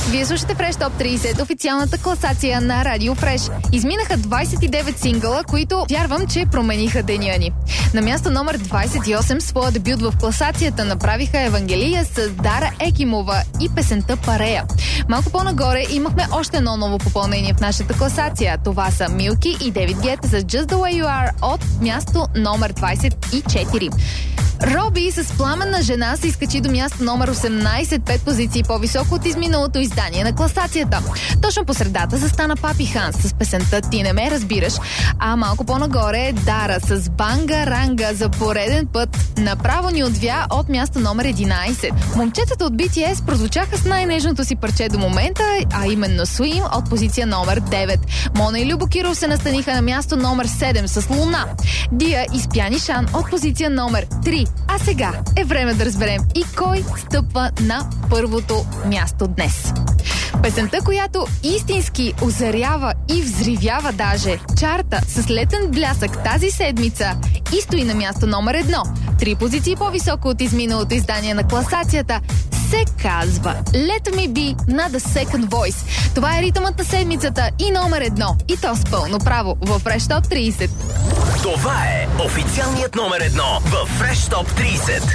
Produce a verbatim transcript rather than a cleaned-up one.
Вие слушате Fresh Top трийсет, официалната класация на Радио Fresh. Изминаха двайсет и девет сингъла, които вярвам, че промениха деня ни. На място номер двайсет и осем своя дебют в класацията направиха Евангелия с Дара Екимова и песента Парея. Малко по-нагоре имахме още едно ново попълнение в нашата класация. Това са Милки и Дейвид Гета с Just the Way You Are от място номер двайсет и четири. Роби с Пламенна жена се изкачи до място номер осемнайсет, пет позиции по-високо от изминалото издание на класацията. Точно по средата застана Папи Ханс с песента Ти не ме разбираш, а малко по-нагоре е Дара с Банга Ранга за пореден път направо ни отвя от място номер единайсет. Момчетата от би ти ес прозвучаха с най-нежното си парче до момента, а именно Swim от позиция номер девет. Мона и Любо Киров се настаниха на място номер седем с Луна. Дия и Спяни Шан от позиция номер три. А сега е време да разберем и кой стъпва на първото място днес. Песента, която истински озарява и взривява даже чарта с летен блясък тази седмица и стои на място номер едно. Три позиции по-високо от изминалото издание на класацията, се казва Let Me Be на The Second Voice. Това е ритъмът на седмицата и номер едно. И то с пълно право в Fresh Top трийсет. Това е официалният номер едно в Fresh Top трийсет.